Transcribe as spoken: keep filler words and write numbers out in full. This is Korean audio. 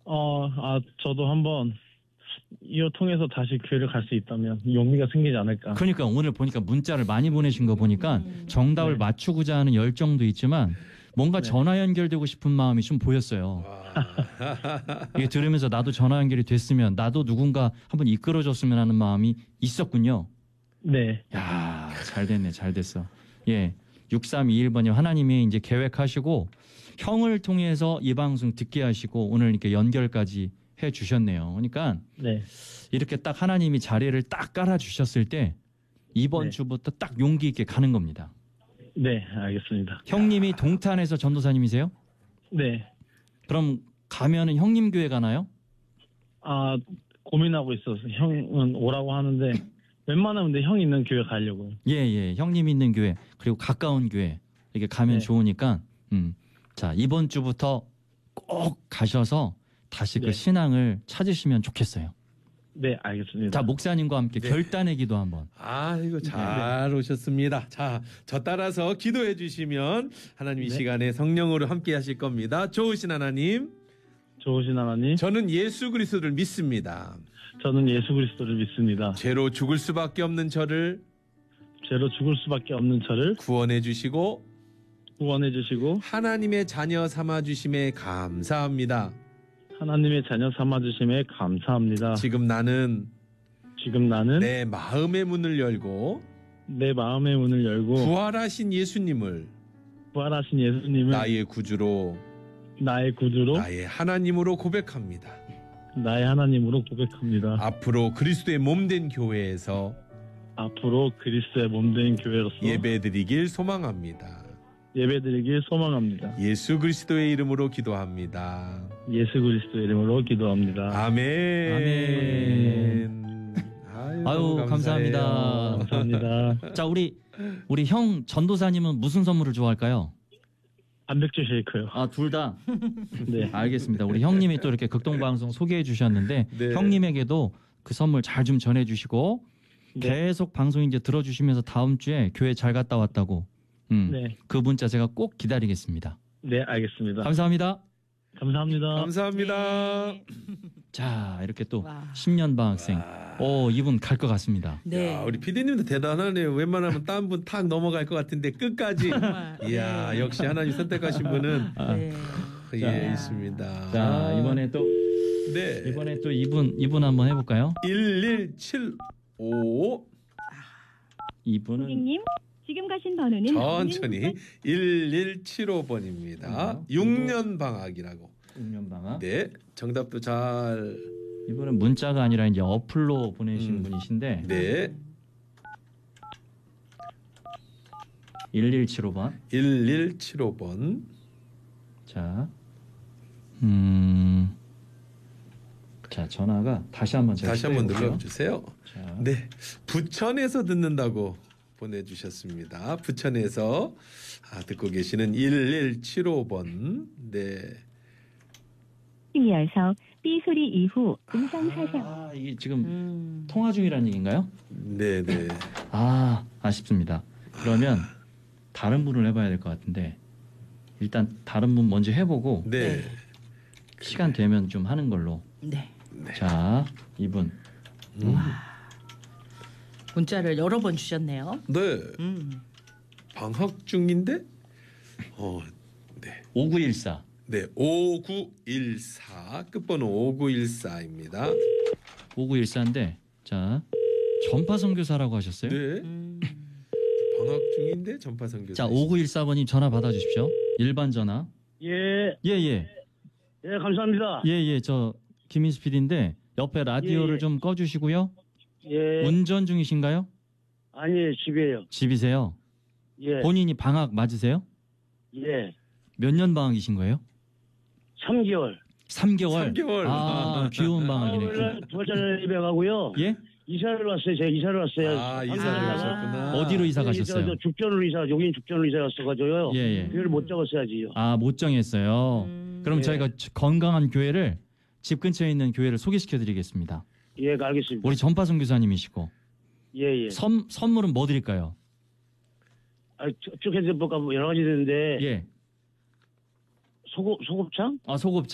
어, 아, 저도 한번 이어 통해서 다시 교회를 갈 수 있다면 용기가 생기지 않을까. 그러니까 오늘 보니까 문자를 많이 보내신 거 보니까 정답을 네. 맞추고자 하는 열정도 있지만 뭔가 네. 전화 연결되고 싶은 마음이 좀 보였어요. 이게 들으면서 나도 전화 연결이 됐으면 나도 누군가 한번 이끌어줬으면 하는 마음이 있었군요. 네. 야, 잘 됐네, 잘 됐어. 예, 육삼이일 번님 하나님이 이제 계획하시고 형을 통해서 이 방송 듣게 하시고 오늘 이렇게 연결까지 해 주셨네요. 그러니까 네. 이렇게 딱 하나님이 자리를 딱 깔아 주셨을 때 이번 네. 주부터 딱 용기 있게 가는 겁니다. 네, 알겠습니다. 형님이 동탄에서 전도사님이세요? 네. 그럼 가면은 형님 교회 가나요? 아, 고민하고 있어서 형은 오라고 하는데 웬만하면 내 형 있는 교회 가려고. 예, 예. 형님 있는 교회 그리고 가까운 교회 이렇게 가면 네. 좋으니까 음. 자, 이번 주부터 꼭 가셔서 다시 네. 그 신앙을 찾으시면 좋겠어요. 네, 알겠습니다. 자, 목사님과 함께 네. 결단의 기도 한번. 아, 이거 잘 오셨습니다. 자, 저 따라서 기도해 주시면 하나님 이 네. 시간에 성령으로 함께 하실 겁니다. 좋으신 하나님, 좋으신 하나님, 저는 예수 그리스도를 믿습니다. 저는 예수 그리스도를 믿습니다. 죄로 죽을 수밖에 없는 저를 죄로 죽을 수밖에 없는 저를 구원해 주시고 구원해 주시고 하나님의 자녀 삼아 주심에 감사합니다. 하나님의 자녀 삼아 주심에 감사합니다. 지금 나는 지금 나는 내, 내 마음의 문을 열고 마음의 문을 열고 부활하신 예수님을 부활하신 예수님을 나의 구주로 나의 구주로 나의 하나님으로 고백합니다. 나의 하나님으로 고백합니다. 앞으로 그리스도의 몸된 교회에서 앞으로 그리스도의 몸된 교회로서 예배드리길 소망합니다. 예배드리길 소망합니다. 예수 그리스도의 이름으로 기도합니다. 예수 그리스도의 이름으로 기도합니다. 아멘. 아멘. 아유, 아유, 감사합니다. 감사합니다. 자, 우리 우리 형 전도사님은 무슨 선물을 좋아할까요? 단백질 쉐이크요. 아, 둘 다. 네. 알겠습니다. 우리 형님이 또 이렇게 극동방송 소개해 주셨는데 네. 형님에게도 그 선물 잘 좀 전해 주시고 네. 계속 방송 이제 들어주시면서 다음 주에 교회 잘 갔다 왔다고 음, 네. 그 문자 제가 꼭 기다리겠습니다. 네, 알겠습니다. 감사합니다. 감사합니다. 감사합니다. 네. 자, 이렇게 또 와. 신년 방학생. 오, 이분 갈 것 같습니다. 네. 야, 우리 피디님도 대단하네요. 웬만하면 딴 분 탁 넘어갈 것 같은데 끝까지. 정말. 이야, 네. 역시 하나님 선택하신 분은 네. 예, 자. 있습니다. 자, 이번에 또 네. 이번에 또 이분 이분 한번 해볼까요? 일일칠오 이분은 고객님, 지금 가신 번호는 천천히 일일칠오 번입니다. 음. 육 년 방학이라고. 육 년 방학. 네, 정답도 잘. 이분은 문자가 아니라 이제 어플로 보내신 음. 분이신데 네, 일일칠오 번. 일일칠오 번. 자, 음, 자 전화가 다시 한번 제가 다시 한번 시도해볼게요. 눌러주세요. 자, 네, 부천에서 듣는다고 보내주셨습니다. 부천에서 아, 듣고 계시는 일일칠오 번. 네. 이어서 B 소리 이후 음성 사정. 아, 이게 지금 음. 통화 중이라는 얘기인가요? 네, 네. 아, 아쉽습니다. 그러면 다른 분을 해봐야 될 것 같은데 일단 다른 분 먼저 해보고 네. 네. 시간 되면 좀 하는 걸로. 네. 자, 이분. 음. 문자를 여러 번 주셨네요. 네. 음. 방학 중인데? 어, 네. 오구일사. 네, 오구일사 끝번호 오구일사입니다. 오구일사인데 자 전파 선교사라고 하셨어요? 네, 음. 방학 중인데 전파 선교사. 자 오구일사 번님 전화 받아주십시오. 일반 전화. 예, 예예 예, 감사합니다. 예예 저 김인수 피디인데 옆에 라디오를 예. 좀 꺼주시고요. 예, 운전 중이신가요? 아니 집이에요. 집이세요? 예, 본인이 방학 맞으세요? 예, 몇 년 방학이신 거예요? 삼 개월. 삼 개월. 삼 개월. 아 귀여운 방학이네. 두 번째는 집에 가고요. 예? 이사를 왔어요. 제가 이사를 왔어요. 아, 한 이사를 달에 가셨구나. 어디로 이사 저, 가셨어요? 저 죽전으로 이사, 여긴 죽전으로 이사 갔어가지고요. 예, 예. 교회를 못 잡았어야지요. 아 못 정했어요. 음. 그럼 예. 저희가 건강한 교회를 집 근처에 있는 교회를 소개시켜드리겠습니다. 예, 알겠습니다. 우리 전파 선교사님이시고 예, 예. 선 선물은 뭐 드릴까요? 아, 쭉 해서 볼까 여러 가지 되는데 예. 소곱 소곱창? 아 소곱창.